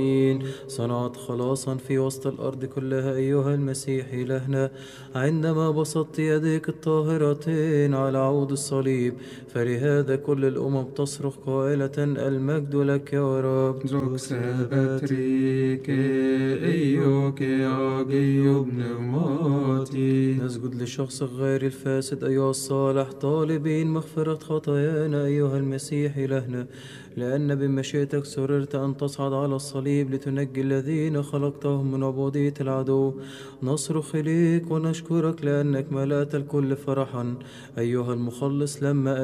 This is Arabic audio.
صنعت خلاصا في وسط الأرض كلها أيها المسيح إلهنا، عندما بسطت يديك الطاهرتين على عود الصليب، فلهذا كل الأمم تصرخ قائلة المجد لك يا رب. نسجد لشخص غير الفاسد أيها الصالح، طالبين مغفرة خطايانا أيها المسيح إلهنا، لأن بمشيئتك سررت أن تصعد على الصليب لتنجي الذين خلقتهم من عبودية العدو. نصرخ إليك ونشكرك لأنك ملأت الكل فرحا أيها المخلص لما